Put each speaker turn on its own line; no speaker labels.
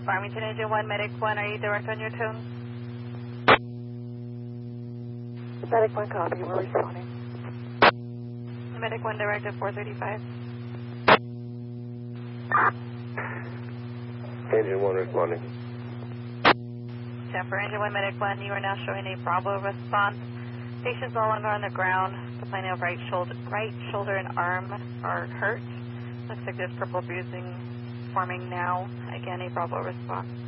Farmington Engine 1, Medic 1, are you direct on your tone?
Medic 1, copy, we're responding.
Medic 1, direct at 435.
Engine 1 responding.
10 for Engine 1, Medic 1, you are now showing a Bravo response. Patient's no longer on the ground. The plane of right shoulder and arm are hurt. Looks like there's purple bruising forming now. Again, a Bravo response.